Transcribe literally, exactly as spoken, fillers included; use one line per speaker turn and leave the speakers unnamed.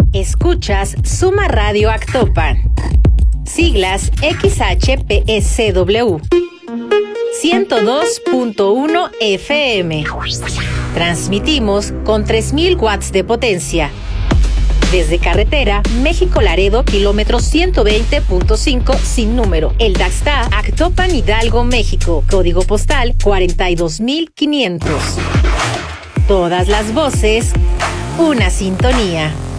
Escuchas Suma Radio Actopan. Siglas X H P S W. ciento dos punto uno F M. Transmitimos con tres mil watts de potencia. Desde carretera México-Laredo, kilómetro ciento veinte punto cinco sin número. El Daxta, Actopan, Hidalgo, México. Código postal cuarenta y dos mil quinientos. Todas las voces, una sintonía.